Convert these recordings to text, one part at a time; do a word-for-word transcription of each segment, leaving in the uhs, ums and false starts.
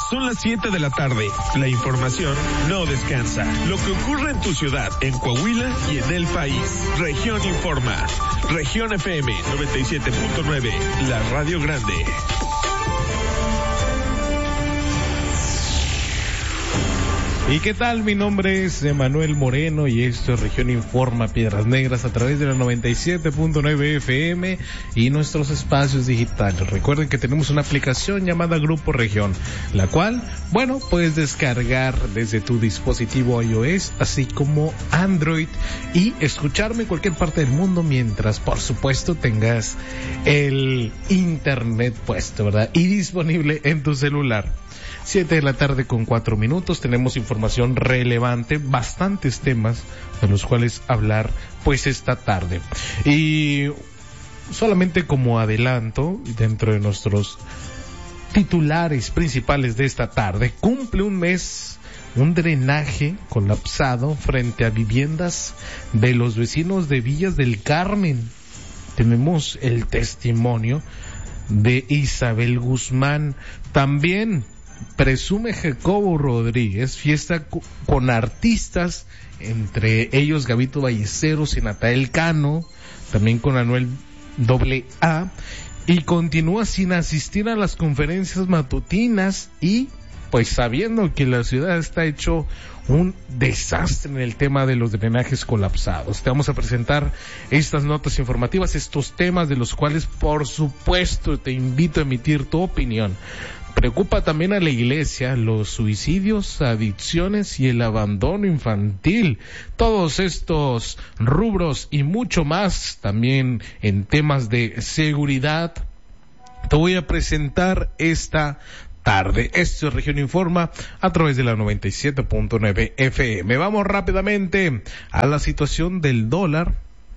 Son las siete de la tarde. La información no descansa. Lo que ocurre en tu ciudad, en Coahuila y en el país. Región Informa. Región F M noventa y siete punto nueve. La Radio Grande. ¿Y qué tal? Mi nombre es Emanuel Moreno y esto es Región Informa Piedras Negras a través de la noventa y siete punto nueve F M y nuestros espacios digitales. Recuerden que tenemos una aplicación llamada Grupo Región, la cual, bueno, puedes descargar desde tu dispositivo iOS, así como Android, y escucharme en cualquier parte del mundo mientras, por supuesto, tengas el internet puesto, ¿verdad? Y disponible en tu celular. Siete de la tarde con cuatro minutos, tenemos información relevante, bastantes temas de los cuales hablar pues esta tarde. Y solamente como adelanto, dentro de nuestros titulares principales de esta tarde, cumple un mes un drenaje colapsado frente a viviendas de los vecinos de Villas del Carmen. Tenemos el testimonio de Isabel Guzmán. También presume Jacobo Rodríguez fiesta con artistas, entre ellos Gabito Ballesteros y Natael Cano, también con Anuel doble A, y continúa sin asistir a las conferencias matutinas y pues sabiendo que la ciudad está hecho un desastre en el tema de los drenajes colapsados. Te vamos a presentar estas notas informativas, estos temas de los cuales por supuesto te invito a emitir tu opinión. Preocupa también a la iglesia los suicidios, adicciones y el abandono infantil. Todos estos rubros y mucho más también en temas de seguridad te voy a presentar esta tarde. Esto es Región Informa a través de la noventa y siete punto nueve F M. Vamos rápidamente a la situación del dólar.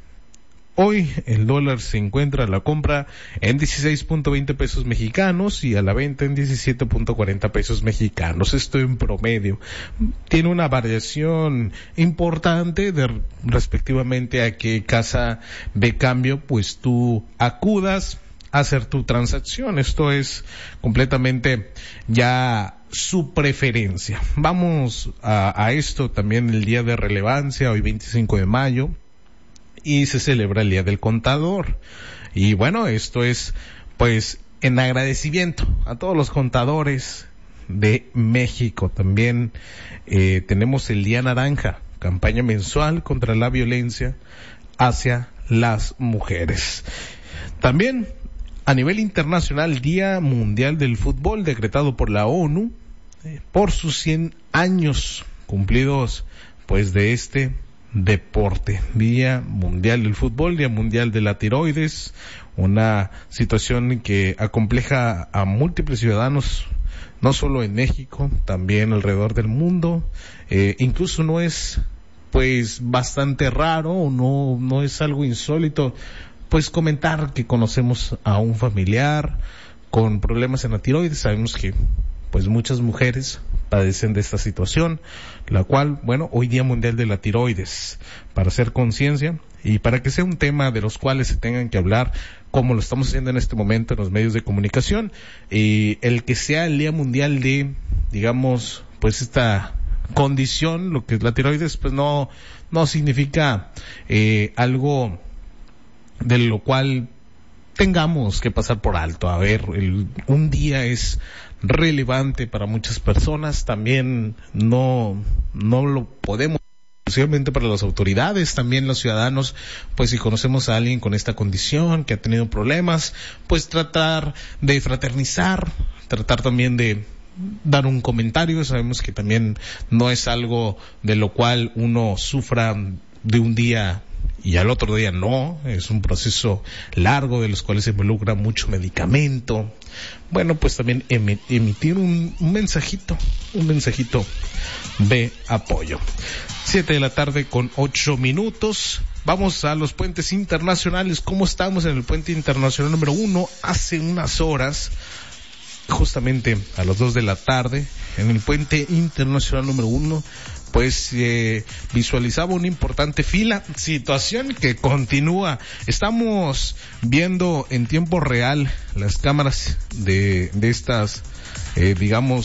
Hoy el dólar se encuentra a la compra en dieciséis punto veinte pesos mexicanos y a la venta en diecisiete punto cuarenta pesos mexicanos. Esto en promedio. Tiene una variación importante de, respectivamente a qué casa de cambio pues tú acudas a hacer tu transacción. Esto es completamente ya su preferencia. Vamos a, a esto también el día de relevancia, hoy veinticinco de mayo. Y se celebra el Día del Contador. Y bueno, esto es pues en agradecimiento a todos los contadores de México. También eh, tenemos el Día Naranja, campaña mensual contra la violencia hacia las mujeres. También a nivel internacional, Día Mundial del Fútbol decretado por la ONU eh, por sus cien años cumplidos pues de este deporte. Día Mundial del Fútbol, Día Mundial de la Tiroides, una situación que acompleja a múltiples ciudadanos, no solo en México, también alrededor del mundo. Eh, incluso no es pues bastante raro, o no, no es algo insólito, pues comentar que conocemos a un familiar con problemas en la tiroides. Sabemos que pues muchas mujeres padecen de esta situación, la cual, bueno, hoy Día Mundial de la Tiroides, para hacer conciencia y para que sea un tema de los cuales se tengan que hablar, como lo estamos haciendo en este momento en los medios de comunicación, y el que sea el Día Mundial de, digamos, pues esta condición, lo que es la tiroides, pues no, no significa eh, algo de lo cual tengamos que pasar por alto. A ver, el, un día es relevante para muchas personas, también no, no lo podemos, especialmente para las autoridades, también los ciudadanos, pues si conocemos a alguien con esta condición, que ha tenido problemas, pues tratar de fraternizar, tratar también de dar un comentario. Sabemos que también no es algo de lo cual uno sufra de un día y al otro día no, es un proceso largo de los cuales se involucra mucho medicamento. Bueno, pues también emitir un, un mensajito, un mensajito de apoyo. Siete de la tarde con ocho minutos. Vamos a los puentes internacionales. ¿Cómo estamos en el puente internacional número uno? Hace unas horas, justamente a las dos de la tarde, en el puente internacional número uno, pues eh, visualizaba una importante fila, situación que continúa. Estamos viendo en tiempo real las cámaras de, de estas, eh, digamos,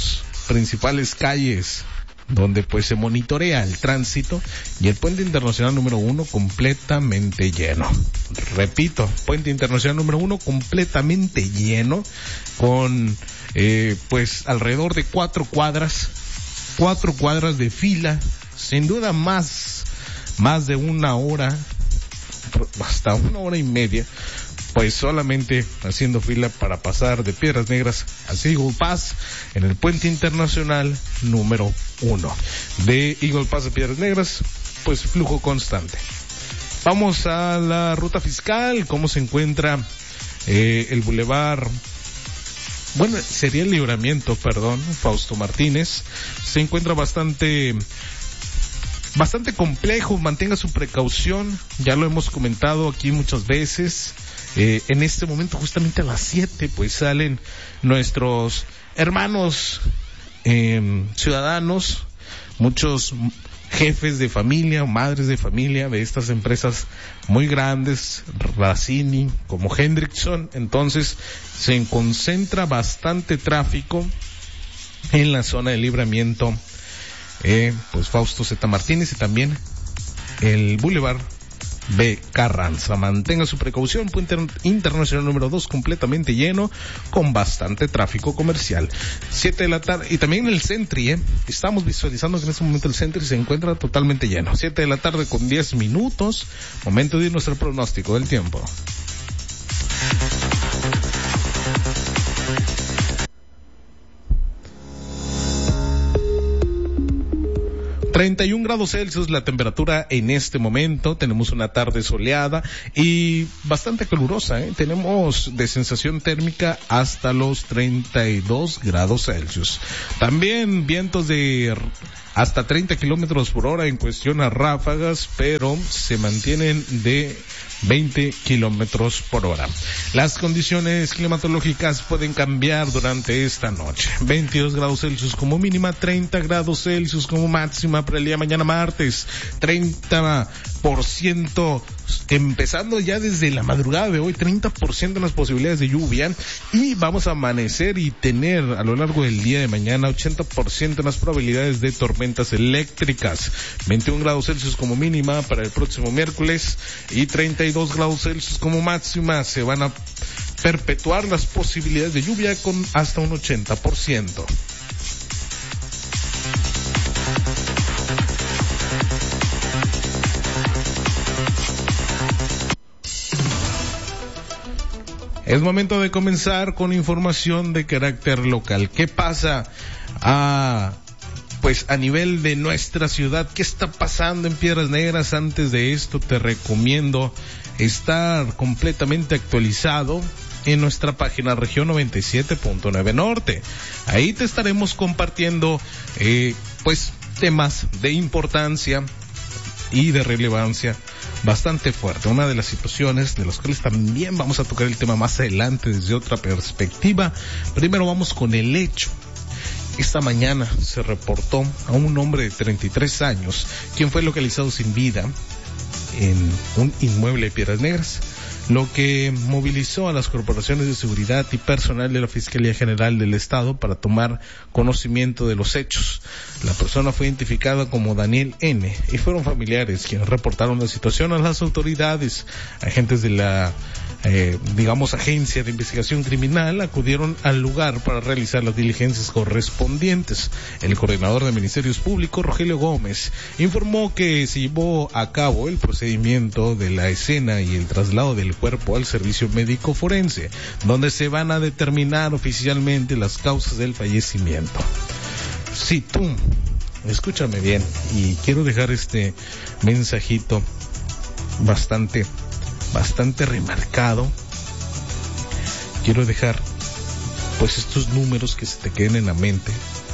principales calles donde pues se monitorea el tránsito, y el puente internacional número uno completamente lleno. Repito, puente internacional número uno completamente lleno, con eh, pues alrededor de cuatro cuadras, cuatro cuadras de fila, sin duda más, más de una hora, hasta una hora y media, pues solamente haciendo fila para pasar de Piedras Negras a Eagle Pass en el puente internacional número uno. De Eagle Pass a Piedras Negras, pues flujo constante. Vamos a la ruta fiscal. ¿Cómo se encuentra eh, el bulevar? Bueno, sería el Libramiento, perdón, Fausto Martínez. Se encuentra bastante... bastante complejo. Mantenga su precaución, ya lo hemos comentado aquí muchas veces. Eh, en este momento, justamente a las siete, pues salen nuestros hermanos eh, ciudadanos, muchos jefes de familia, madres de familia de estas empresas muy grandes, Racini, como Hendrickson. Entonces se concentra bastante tráfico en la zona de Libramiento, eh, pues Fausto Z. Martínez, y también el Boulevard B. Carranza. Mantenga su precaución. Puente internacional número dos completamente lleno, con bastante tráfico comercial. Siete de la tarde, y también el Sentry, eh. Estamos visualizando que en este momento el Sentry se encuentra totalmente lleno. Siete de la tarde con diez minutos. Momento de ir nuestro pronóstico del tiempo. treinta y un grados Celsius la temperatura en este momento. Tenemos una tarde soleada y bastante calurosa, ¿eh? Tenemos de sensación térmica hasta los treinta y dos grados Celsius. También vientos de hasta treinta kilómetros por hora en cuestión a ráfagas, pero se mantienen de veinte kilómetros por hora. Las condiciones climatológicas pueden cambiar durante esta noche. veintidós grados Celsius como mínima, treinta grados Celsius como máxima para el día de mañana martes. treinta por ciento empezando ya desde la madrugada de hoy, treinta por ciento en las posibilidades de lluvia, y vamos a amanecer y tener a lo largo del día de mañana ochenta por ciento en las probabilidades de tormentas eléctricas. veintiún grados Celsius como mínima para el próximo miércoles y treinta y dos grados Celsius como máxima. Se van a perpetuar las posibilidades de lluvia con hasta un ochenta por ciento. Es momento de comenzar con información de carácter local. ¿Qué pasa a, pues a nivel de nuestra ciudad? ¿Qué está pasando en Piedras Negras? Antes de esto te recomiendo estar completamente actualizado en nuestra página Región noventa y siete punto nueve Norte. Ahí te estaremos compartiendo eh, pues temas de importancia y de relevancia bastante fuerte. Una de las situaciones de las cuales también vamos a tocar el tema más adelante desde otra perspectiva. Primero vamos con el hecho. Esta mañana se reportó a un hombre de treinta y tres años, quien fue localizado sin vida en un inmueble de Piedras Negras, lo que movilizó a las corporaciones de seguridad y personal de la Fiscalía General del Estado para tomar conocimiento de los hechos. La persona fue identificada como Daniel N. y fueron familiares quienes reportaron la situación a las autoridades. Agentes de la, eh, digamos, Agencia de Investigación Criminal acudieron al lugar para realizar las diligencias correspondientes. El coordinador de Ministerios Públicos, Rogelio Gómez, informó que se llevó a cabo el procedimiento de la escena y el traslado del cuerpo al servicio médico forense, donde se van a determinar oficialmente las causas del fallecimiento. Si tú, escúchame bien, y quiero dejar este mensajito bastante, bastante remarcado, quiero dejar pues estos números que se te queden en la mente.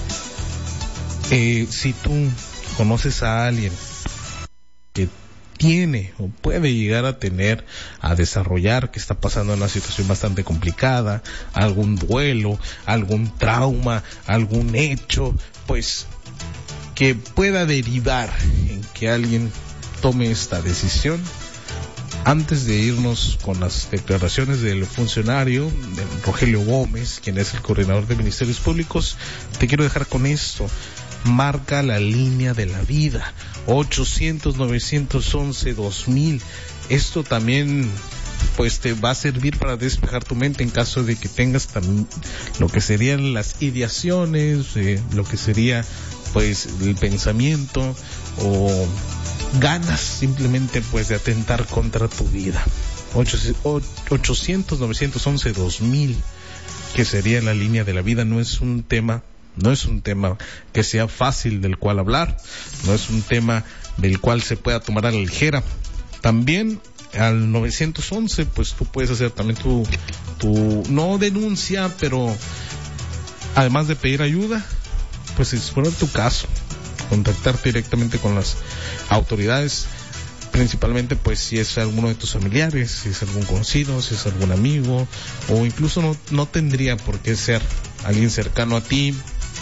Eh, si tú conoces a alguien que tiene o puede llegar a tener, a desarrollar, que está pasando una situación bastante complicada, algún duelo, algún trauma, algún hecho, pues que pueda derivar en que alguien tome esta decisión, Antes de irnos con las declaraciones del funcionario Rogelio Gómez, quien es el coordinador de Ministerios Públicos, te quiero dejar con esto. Marca la línea de la vida, ochocientos, novecientos once, dos mil. Esto también pues te va a servir para despejar tu mente en caso de que tengas también lo que serían las ideaciones, eh, lo que sería pues el pensamiento o ganas simplemente pues de atentar contra tu vida. ochocientos, novecientos once, dos mil, que sería la línea de la vida. No es un tema No es un tema que sea fácil del cual hablar, no es un tema del cual se pueda tomar a la ligera. También al novecientos once, pues tú puedes hacer también tu, tu, no denuncia, pero además de pedir ayuda, pues exponer tu caso, contactarte directamente con las autoridades, principalmente pues si es alguno de tus familiares, si es algún conocido, si es algún amigo, o incluso no, no tendría por qué ser alguien cercano a ti.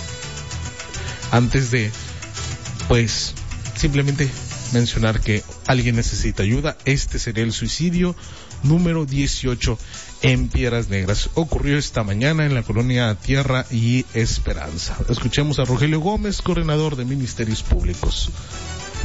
Antes de, pues, simplemente mencionar que alguien necesita ayuda, este sería el suicidio número dieciocho en Piedras Negras. Ocurrió esta mañana en la colonia Tierra y Esperanza. Escuchemos a Rogelio Gómez, coordinador de Ministerios Públicos.